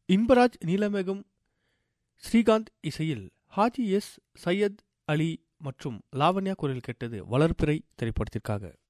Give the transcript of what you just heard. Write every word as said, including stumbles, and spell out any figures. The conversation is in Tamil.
இன்பராஜ், நீலமேகம், ஸ்ரீகாந்த் இசையில் ஹாஜி எஸ் சையத் அலி மற்றும் லாவண்யா குரல் கேட்டது வளர்பிறை திரைப்படத்திற்காக.